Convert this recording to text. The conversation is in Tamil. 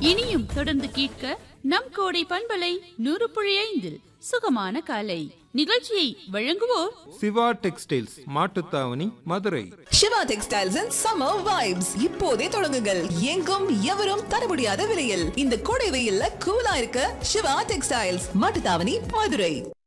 இனியும் தொடர்ந்து கேட்க நம் கோடை பண்பலை 100.5 சுகமான காலை நிகழ்ச்சியை வழங்குவோர் Siva textiles Mattuthavani Madurai. Siva textiles and summer vibes இப்போதே தொடங்குங்கள். எங்கும் எவரும் தர முடியாத விலையில் இந்த கோடை வெயில்ல கூலா இருக்க சிவா டெக்ஸ்டைல்ஸ் மாட்டுத்தாவணி மதுரை.